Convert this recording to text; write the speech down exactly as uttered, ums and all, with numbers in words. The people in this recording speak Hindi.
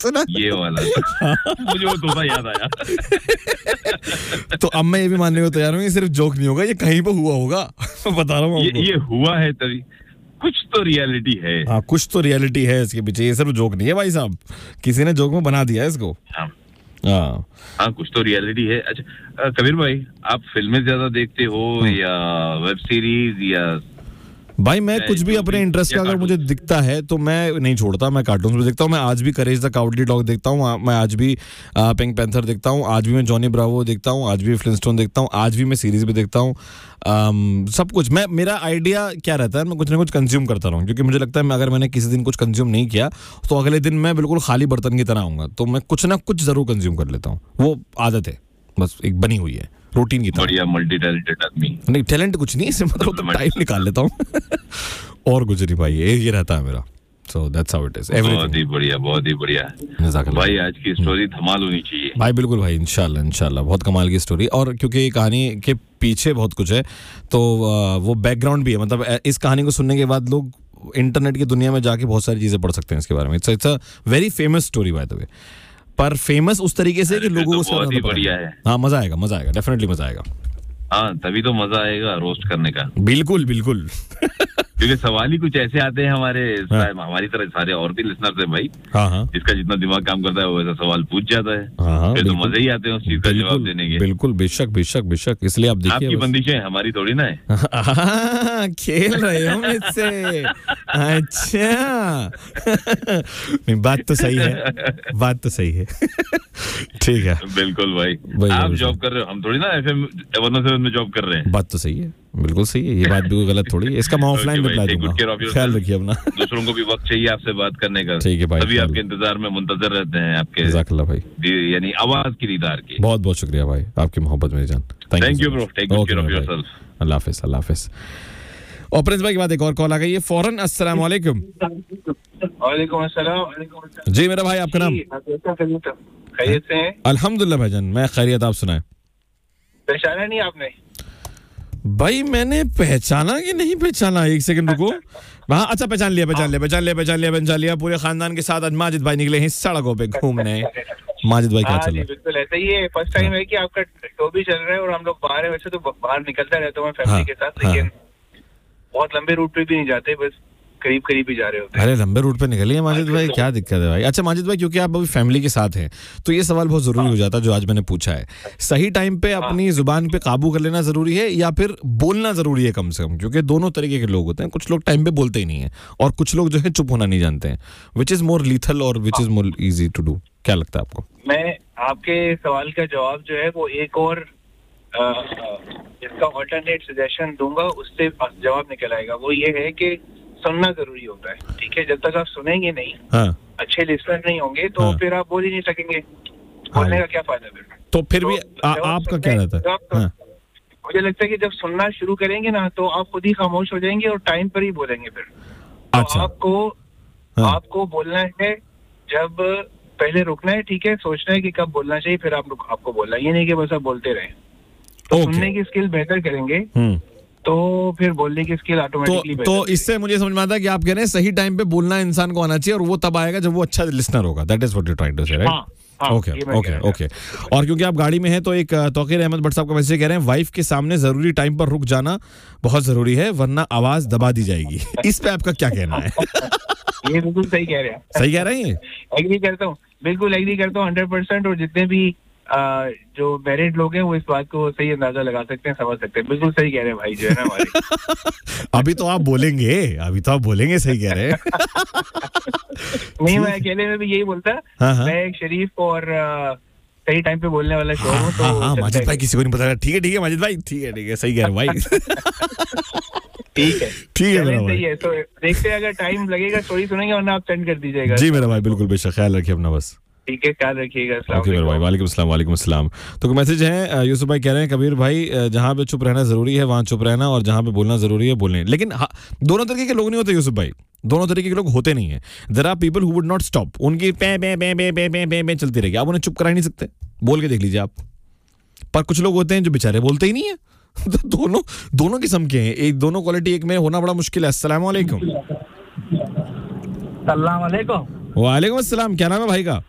सुना ये वाला मुझे वो तोता याद आया। तो अब मैं ये भी मानने को तैयार हूँ ये सिर्फ जोक नहीं होगा, ये कहीं पे हुआ होगा। बता रहा हूँ ये, ये हुआ है तभी, कुछ तो रियलिटी है। हाँ कुछ तो रियलिटी है इसके पीछे, ये सिर्फ जोक नहीं है भाई साहब, किसी ने जोक में बना दिया है इसको। हाँ हाँ हाँ कुछ तो रियलिटी है। अच्छा कबीर भाई, आप फिल्में ज्यादा देखते हो या वेब सीरीज या? भाई मैं कुछ भी अपने इंटरेस्ट का अगर मुझे दिखता है तो मैं नहीं छोड़ता, मैं कार्टून्स भी देखता हूँ। मैं आज भी करेज द काउडली डॉग देखता हूँ, मैं आज भी पिंक पैंथर देखता हूँ, आज भी मैं जॉनी ब्रावो देखता हूँ, आज भी फ्लिंटस्टोन देखता हूँ, आज भी मैं सीरीज भी देखता हूँ। सब कुछ मैं, मेरा आइडिया क्या रहता है, मैं कुछ ना कुछ कंज्यूम करता रहूँ, क्योंकि मुझे लगता है मैं अगर मैंने किसी दिन कुछ कंज्यूम नहीं किया तो अगले दिन मैं बिल्कुल खाली बर्तन की तरह आऊँगा। तो मैं कुछ ना कुछ जरूर कंज्यूम कर लेता हूँ, वो आदत है, बस एक बनी हुई है रूटीन की तरह। बढ़िया मल्टी टैलेंटेड आदमी। नहीं टैलेंट कुछ नहीं, इससे मतलब तो टाइम निकाल लेता हूँ और कुछ नहीं भाई, ये ये रहता है मेरा। So that's how it is. बहुत ही बढ़िया, बहुत ही बढ़िया भाई। आज की स्टोरी धमाल होनी चाहिए भाई। बिल्कुल भाई, इंशाल्लाह इंशाल्लाह बहुत कमाल की स्टोरी। और क्योंकि कहानी के पीछे बहुत कुछ है तो वो बैकग्राउंड भी है, मतलब इस कहानी को सुनने के बाद लोग इंटरनेट की दुनिया में जाके बहुत सारी चीजें पढ़ सकते हैं इसके बारे में। It's it's a very famous story by the way, पर फेमस उस तरीके से कि लोगों को बहुत ही बढ़िया है। हाँ मजा आएगा, मजा आएगा, डेफिनेटली मजा आएगा। हाँ तभी तो मजा आएगा रोस्ट करने का। बिल्कुल बिल्कुल क्योंकि सवाल ही कुछ ऐसे आते हैं हमारे, हाँ। हमारी तरह सारे और भी लिसनर्स हैं भाई, हाँ हाँ। जिसका जितना दिमाग काम करता है वो वैसा सवाल पूछ जाता है, हाँ हाँ, फिर तो मजे ही आते हैं उस चीज का जवाब देने के। बिल्कुल बेशक बेशक बेशक, इसलिए आप देखिए आपकी बंदिशें हमारी थोड़ी ना है। खेल रहे हो मुझसे, अच्छा बात तो सही है, बात तो सही है ठीक है बिल्कुल भाई, भाई आप जॉब कर रहे हो, हम थोड़ी ना एफएम वन ओ सेवन में जॉब कर रहे हैं। बात तो सही है, बिल्कुल सही है, ये बात भी गलत थोड़ी है। इसका मैं ऑफलाइन रिप्लाई दूंगा, ख्याल रखिए अपना। दूसरों को भी वक्त चाहिए आपसे बात करने का, ठीक है भाई, सभी आपके इंतजार में मुंतजर रहते हैं आपके जज़ाकल्लाह भाई, यानी आवाज की दीदार की। बहुत बहुत शुक्रिया भाई आपकी मोहब्बत मेरी जान। Thank you bro, take care of yourself. अल्लाह हाफिज़, अल्लाह हाफिज़। और प्रिंस भाई के बाद एक और कॉल आ गई है फौरन। अस्सलाम वालेकुम। वालेकुम अस्सलाम। जी मेरा भाई, आपका नाम? खैरियत से हैं? अल्हम्दुलिल्लाह भाईजान, मैं खैरियत, आप सुनाएं। पहचाना नहीं आपने? भाई मैंने पहचाना कि नहीं पहचाना, एक सेकंड रुको। हाँ अच्छा पहचान लिया पहचान लिया पहचान लिया पहचान लिया पहचान लिया पूरे खानदान के साथ आज माजिद भाई निकले हैं सड़कों पे घूमने। माजिद भाई क्या चल रहा है? बिल्कुल ऐसा ही है, फर्स्ट टाइम है कि आपका शो भी चल रहा है और हम लोग बाहर है। वैसे तो बाहर निकलता रहता हूँ मैं फैमिली के साथ, लेकिन बहुत लंबे रूट पे भी नहीं जाते, बस करीब करीब ही जा रहे होते हैं। अरे लंबे रूट पे निकलिए माजिद भाई, क्या दिक्कत है भाई? अच्छा माजिद भाई, क्योंकि आप अभी फैमिली के साथ हैं तो ये सवाल बहुत जरूरी हो जाता है जो आज मैंने पूछा है। सही टाइम पे अपनी जुबान पे काबू कर लेना जरूरी है या फिर बोलना जरूरी है कम से कम? क्योंकि दोनों तरीके के लोग होते हैं, कुछ लोग टाइम पे बोलते ही नहीं है और कुछ लोग जो है चुप होना नहीं जानते हैं। विच इज मोर लीथल और which is more easy to do? क्या लगता है आपको? मैं आपके सवाल का जवाब जो है वो एक और इसका ऑल्टरनेट सजेशन दूंगा, उससे जवाब निकल आएगा। वो ये है कि सुनना जरूरी होता है, ठीक है? जब तक आप सुनेंगे नहीं, हाँ। अच्छे लिसनर नहीं होंगे तो हाँ। फिर आप बोल ही नहीं सकेंगे, बोलने हाँ। का क्या फायदा फिर? तो फिर भी तो, आ, आपका क्या रहता है? हाँ। मुझे लगता है कि जब सुनना शुरू करेंगे ना तो आप खुद ही खामोश हो जाएंगे और टाइम पर ही बोलेंगे फिर। अच्छा। तो आपको हाँ। आपको बोलना है जब पहले रुकना है, ठीक है? सोचना है कि कब बोलना चाहिए, फिर आप आपको बोलना है, ये नहीं कि बस आप बोलते रहें। तो सुनने की स्किल बेहतर करेंगे तो फिर बोलने की स्किल ऑटोमेटिकली तो, तो इससे मुझे समझ में आता है कि आप कह रहे हैं सही टाइम पे बोलना इंसान को आना चाहिए और वो तब आएगा जब वो अच्छा लिसनर होगा। That is what you trying to से, राइट? Okay okay okay. और क्योंकि आप गाड़ी में हैं तो एक तौकीर अहमद भट्ट साहब का मैसेज कह रहे हैं, वाइफ के सामने जरूरी टाइम पर रुक जाना बहुत जरूरी है वरना आवाज दबा दी जाएगी। इस पे आपका क्या कहना है? ये बिल्कुल सही कह रहे हैं। सही कह रहे हैं? एग्री करता हूँ, बिल्कुल एग्री करता हूँ हंड्रेड परसेंट। और जितने भी आ, जो मैरिड लोग हैं वो इस बात को सही अंदाजा लगा सकते हैं, समझ सकते हैं। बिल्कुल सही कह रहे हैं भाई जो है ना हमारे। अभी तो आप बोलेंगे, अभी तो आप बोलेंगे, सही कह रहे हैं। नहीं मैं अकेले में भी यही बोलता, हाँ, हाँ। मैं एक शरीफ और आ, सही टाइम पे बोलने वाला शो हूँ। तो हाँ, माजिद भाई किसी को नहीं पता। ठीक है ठीक है माजिद भाई, ठीक है ठीक है, सही कह रहे भाई। ठीक है ठीक है मेरा भाई, सही है। तो देखते हैं, अगर टाइम लगेगा स्टोरी सुनेंगे वरना आप सेंड कर दीजिएगा। जी मेरा भाई, बिल्कुल बेशक, ख्याल रखिए अपना, बस ठीक है, ख्याल रखिएगा। ओके मेरे भाई, वालेकुम अस्सलाम वालेकुम अस्सलाम। तो मैसेज है यूसुफ भाई कह रहे हैं, कबीर भाई जहाँ पे चुप रहना जरूरी है वहाँ चुप रहना और जहाँ पे बोलना जरूरी है बोलने। लेकिन दोनों तरीके के लोग नहीं होते यूसुफ भाई, दोनों तरीके के लोग होते नहीं है। There are people who would not stop, उनकी पे पे पे पे पे पे पे पे चलती रहेगी, आप उन्हें चुप करा नहीं सकते, बोल के देख लीजिए आप। पर कुछ लोग होते हैं जो बेचारे बोलते ही नहीं है। तो दोनों दोनों किस्म के हैं, एक दोनों क्वालिटी एक में होना बड़ा मुश्किल है। अस्सलाम वालेकुम। सलाम वालेकुम। वालेकुम अस्सलाम। क्या नाम है भाई का?